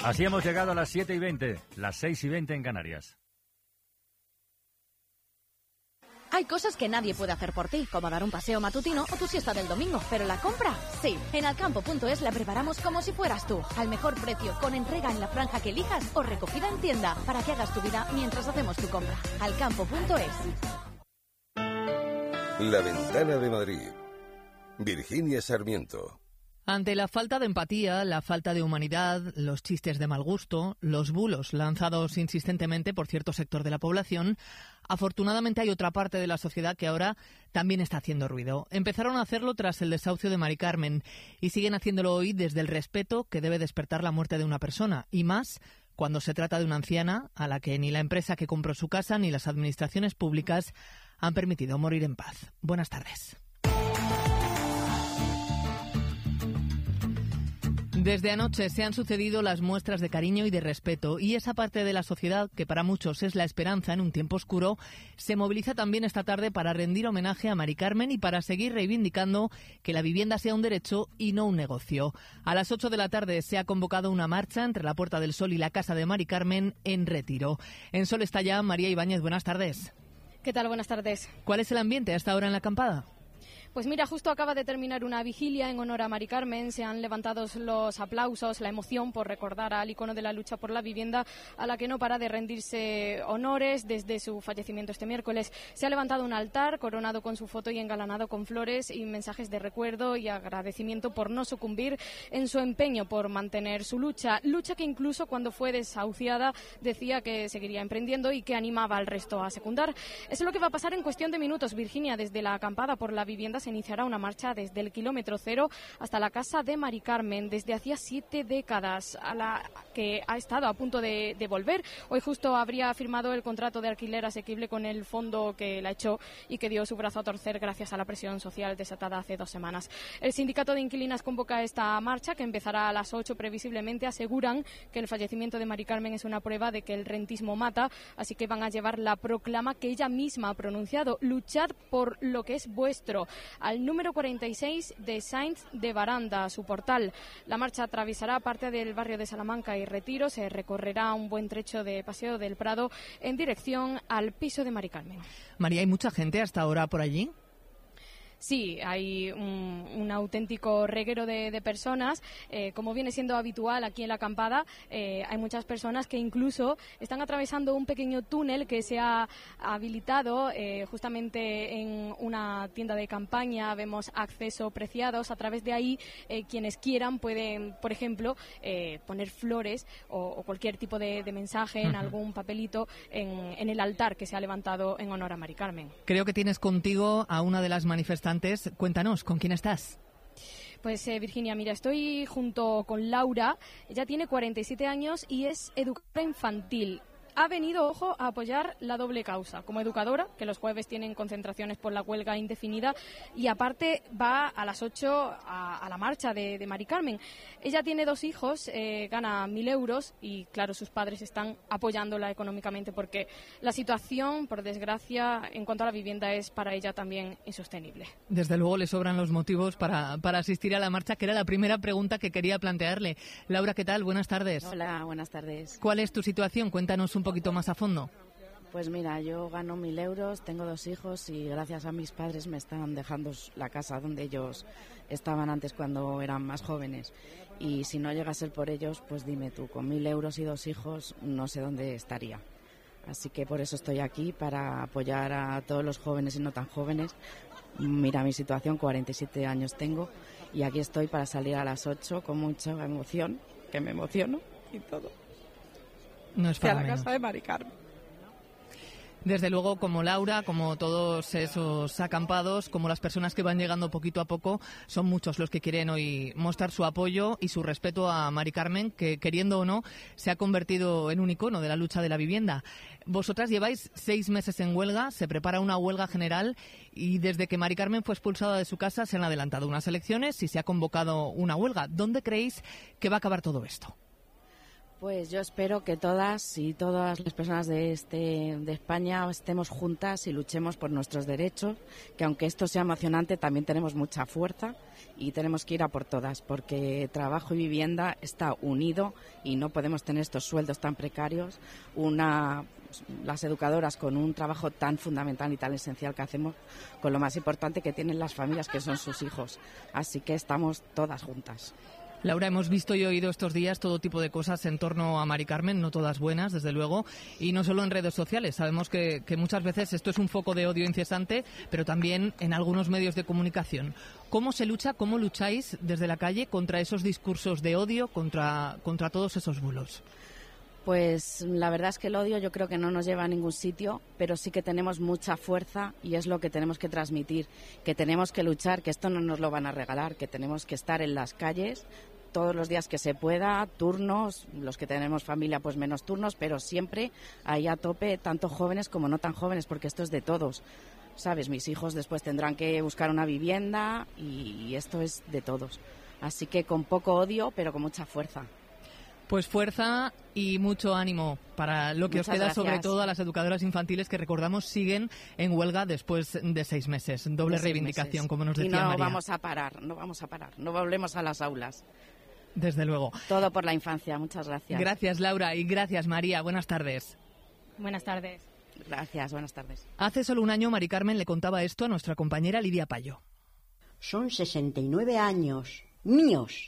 Así hemos llegado a las 7:20, las 6:20 en Canarias. Hay cosas que nadie puede hacer por ti, como dar un paseo matutino o tu siesta del domingo, pero la compra, sí. En Alcampo.es la preparamos como si fueras tú, al mejor precio, con entrega en la franja que elijas o recogida en tienda, para que hagas tu vida mientras hacemos tu compra. Alcampo.es. La Ventana de Madrid. Virginia Sarmiento. Ante la falta de empatía, la falta de humanidad, los chistes de mal gusto, los bulos lanzados insistentemente por cierto sector de la población, afortunadamente hay otra parte de la sociedad que ahora también está haciendo ruido. Empezaron a hacerlo tras el desahucio de Mari Carmen y siguen haciéndolo hoy desde el respeto que debe despertar la muerte de una persona, y más cuando se trata de una anciana a la que ni la empresa que compró su casa ni las administraciones públicas han permitido morir en paz. Buenas tardes. Desde anoche se han sucedido las muestras de cariño y de respeto, y esa parte de la sociedad, que para muchos es la esperanza en un tiempo oscuro, se moviliza también esta tarde para rendir homenaje a Mari Carmen y para seguir reivindicando que la vivienda sea un derecho y no un negocio. A las 8 de la tarde se ha convocado una marcha entre la Puerta del Sol y la casa de Mari Carmen en Retiro. En Sol está ya María Ibáñez. Buenas tardes. ¿Qué tal? Buenas tardes. ¿Cuál es el ambiente hasta ahora en la acampada? Pues mira, justo acaba de terminar una vigilia en honor a Mari Carmen. Se han levantado los aplausos, la emoción por recordar al icono de la lucha por la vivienda, a la que no para de rendirse honores desde su fallecimiento este miércoles. Se ha levantado un altar coronado con su foto y engalanado con flores y mensajes de recuerdo y agradecimiento por no sucumbir en su empeño por mantener su lucha que incluso cuando fue desahuciada decía que seguiría emprendiendo y que animaba al resto a secundar. Eso es lo que va a pasar en cuestión de minutos, Virginia. Desde la acampada por la vivienda se iniciará una marcha desde el kilómetro cero hasta la casa de Mari Carmen, desde hacía 7 décadas, a la que ha estado a punto de volver. Hoy justo habría firmado el contrato de alquiler asequible con el fondo que la echó y que dio su brazo a torcer gracias a la presión social desatada hace 2 semanas. El sindicato de inquilinas convoca esta marcha, que empezará a las 8 previsiblemente. Aseguran que el fallecimiento de Mari Carmen es una prueba de que el rentismo mata, así que van a llevar la proclama que ella misma ha pronunciado: luchad por lo que es vuestro, al número 46 de Sainz de Baranda, su portal. La marcha atravesará parte del barrio de Salamanca y Retiro. Se recorrerá un buen trecho de Paseo del Prado en dirección al piso de Mari Carmen. María, ¿hay mucha gente hasta ahora por allí? Sí, hay un auténtico reguero de personas. Como viene siendo habitual aquí en la acampada, hay muchas personas que incluso están atravesando un pequeño túnel que se ha habilitado justamente en una tienda de campaña. Vemos acceso preciados. A través de ahí, quienes quieran pueden, por ejemplo, poner flores o cualquier tipo de mensaje en algún papelito en el altar que se ha levantado en honor a Mari Carmen. Creo que tienes contigo a una de las manifestantes. Cuéntanos, ¿con quién estás? Pues Virginia, mira, estoy junto con Laura. Ella tiene 47 años y es educadora infantil. Ha venido, ojo, a apoyar la doble causa. Como educadora, que los jueves tienen concentraciones por la huelga indefinida, y aparte va a las 8 a la marcha de Mari Carmen. Ella tiene 2 hijos, gana 1.000 euros y, claro, sus padres están apoyándola económicamente porque la situación, por desgracia, en cuanto a la vivienda es para ella también insostenible. Desde luego le sobran los motivos para asistir a la marcha, que era la primera pregunta que quería plantearle. Laura, ¿qué tal? Buenas tardes. Hola, buenas tardes. ¿Cuál es tu situación? Cuéntanos un poquito más a fondo. Pues mira, yo gano 1.000 euros, tengo 2 hijos y gracias a mis padres me están dejando la casa donde ellos estaban antes cuando eran más jóvenes. Y si no llega a ser por ellos, pues dime tú, con 1.000 euros y 2 hijos no sé dónde estaría. Así que por eso estoy aquí, para apoyar a todos los jóvenes y no tan jóvenes. Mira mi situación, 47 años tengo y aquí estoy para salir a las 8 con mucha emoción, que me emociono y todo. No es para la menos. casa de Mari Carmen. Desde luego, como Laura, como todos esos acampados, como las personas que van llegando poquito a poco, son muchos los que quieren hoy mostrar su apoyo y su respeto a Mari Carmen, que, queriendo o no, se ha convertido en un icono de la lucha de la vivienda. Vosotras lleváis 6 meses en huelga, se prepara una huelga general y desde que Mari Carmen fue expulsada de su casa se han adelantado unas elecciones y se ha convocado una huelga. ¿Dónde creéis que va a acabar todo esto? Pues yo espero que todas y todas las personas de España estemos juntas y luchemos por nuestros derechos, que aunque esto sea emocionante también tenemos mucha fuerza y tenemos que ir a por todas, porque trabajo y vivienda está unido y no podemos tener estos sueldos tan precarios. Las educadoras con un trabajo tan fundamental y tan esencial que hacemos con lo más importante que tienen las familias, que son sus hijos. Así que estamos todas juntas. Laura, hemos visto y oído estos días todo tipo de cosas en torno a Mari Carmen, no todas buenas, desde luego, y no solo en redes sociales. Sabemos que muchas veces esto es un foco de odio incesante, pero también en algunos medios de comunicación. ¿Cómo se lucha, cómo lucháis desde la calle contra esos discursos de odio, contra todos esos bulos? Pues la verdad es que el odio yo creo que no nos lleva a ningún sitio, pero sí que tenemos mucha fuerza y es lo que tenemos que transmitir, que tenemos que luchar, que esto no nos lo van a regalar, que tenemos que estar en las calles todos los días que se pueda, turnos, los que tenemos familia pues menos turnos, pero siempre ahí a tope, tanto jóvenes como no tan jóvenes, porque esto es de todos. ¿Sabes? Mis hijos después tendrán que buscar una vivienda y esto es de todos. Así que con poco odio, pero con mucha fuerza. Pues fuerza y mucho ánimo para lo que os queda, sobre todo a las educadoras infantiles que, recordamos, siguen en huelga después de 6 meses. Doble reivindicación, como nos decía María. Y no vamos a parar, no volvemos a las aulas. Desde luego. Todo por la infancia, muchas gracias. Gracias, Laura, y gracias, María. Buenas tardes. Buenas tardes. Gracias, buenas tardes. Hace solo un año Mari Carmen le contaba esto a nuestra compañera Lidia Payo. Son 69 años míos,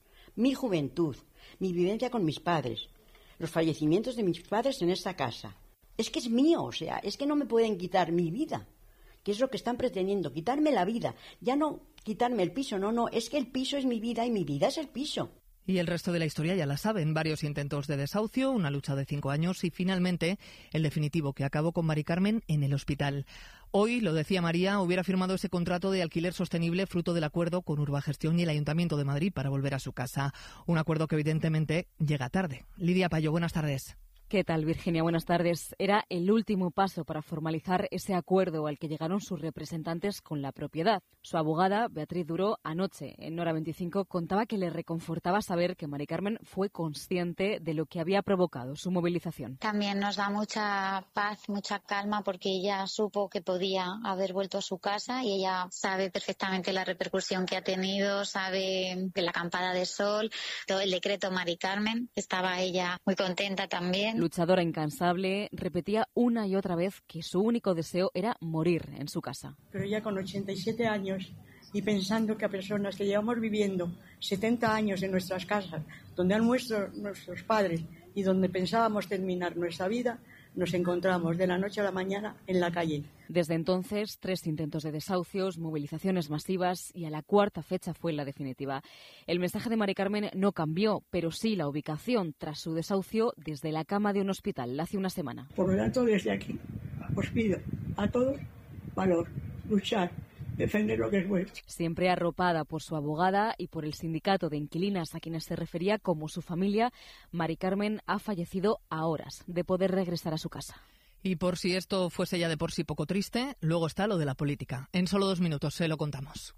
mi juventud, mi vivencia con mis padres, los fallecimientos de mis padres en esta casa. Es que es mío, o sea, es que no me pueden quitar mi vida, que es lo que están pretendiendo, quitarme la vida, ya no quitarme el piso, no, es que el piso es mi vida y mi vida es el piso. Y el resto de la historia ya la saben, varios intentos de desahucio, una lucha de 5 años y finalmente el definitivo que acabó con Mari Carmen en el hospital. Hoy, lo decía María, hubiera firmado ese contrato de alquiler sostenible fruto del acuerdo con Urbagestión y el Ayuntamiento de Madrid para volver a su casa. Un acuerdo que evidentemente llega tarde. Lidia Payo, buenas tardes. ¿Qué tal, Virginia? Buenas tardes. Era el último paso para formalizar ese acuerdo al que llegaron sus representantes con la propiedad. Su abogada, Beatriz Duró, anoche en Hora 25 contaba que le reconfortaba saber que Mari Carmen fue consciente de lo que había provocado su movilización. También nos da mucha paz, mucha calma, porque ella supo que podía haber vuelto a su casa y ella sabe perfectamente la repercusión que ha tenido, sabe de la acampada de sol, todo el decreto Mari Carmen. Estaba ella muy contenta también. Luchadora incansable, repetía una y otra vez que su único deseo era morir en su casa. Pero ya con 87 años y pensando que a personas que llevamos viviendo 70 años en nuestras casas, donde han muerto nuestros padres y donde pensábamos terminar nuestra vida, nos encontramos de la noche a la mañana en la calle. Desde entonces, 3 intentos de desahucios, movilizaciones masivas y a la 4ª fecha fue la definitiva. El mensaje de Mari Carmen no cambió, pero sí la ubicación tras su desahucio desde la cama de un hospital hace una semana. Por lo tanto, desde aquí os pido a todos valor, luchar, defender lo que es vuestro. Siempre arropada por su abogada y por el sindicato de inquilinas a quienes se refería como su familia, Mari Carmen ha fallecido a horas de poder regresar a su casa. Y por si esto fuese ya de por sí poco triste, luego está lo de la política. En solo 2 minutos se lo contamos.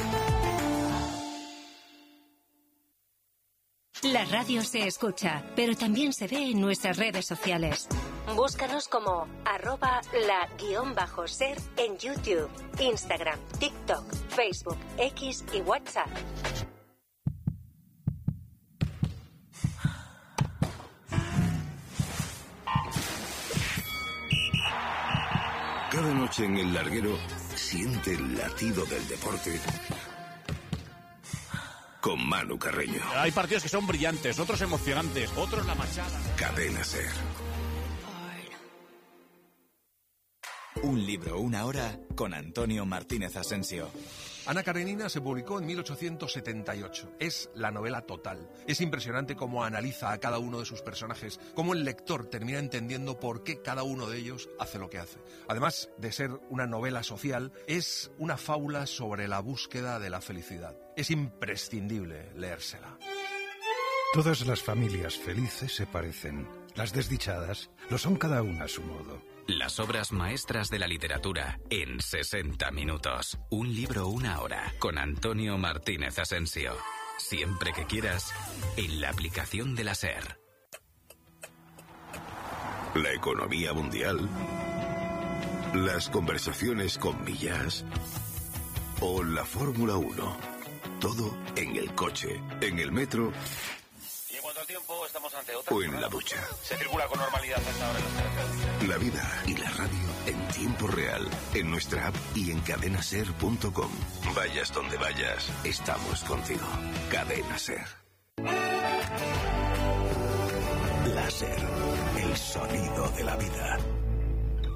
La radio se escucha, pero también se ve en nuestras redes sociales. Búscanos como @la_ser en YouTube, Instagram, TikTok, Facebook, X y WhatsApp. Cada noche en El Larguero siente el latido del deporte con Manu Carreño. Hay partidos que son brillantes, otros emocionantes, otros la machada. Cadena Ser. Un libro, una hora, con Antonio Martínez Asensio. Ana Karenina se publicó en 1878. Es la novela total. Es impresionante cómo analiza a cada uno de sus personajes, cómo el lector termina entendiendo por qué cada uno de ellos hace lo que hace. Además de ser una novela social, es una fábula sobre la búsqueda de la felicidad. Es imprescindible leérsela. Todas las familias felices se parecen. Las desdichadas lo son cada una a su modo. Las obras maestras de la literatura en 60 minutos. Un libro, una hora, con Antonio Martínez Asensio. Siempre que quieras, en la aplicación de la SER. la economía mundial, las conversaciones con Millás o la Fórmula 1. Todo en el coche, en el metro tiempo, estamos ante otra o en la ducha. Se circula con normalidad hasta ahora en los carreteras. La vida y la radio en tiempo real, en nuestra app y en cadenaser.com. Vayas donde vayas, estamos contigo. Cadena Ser. Láser, el sonido de la vida.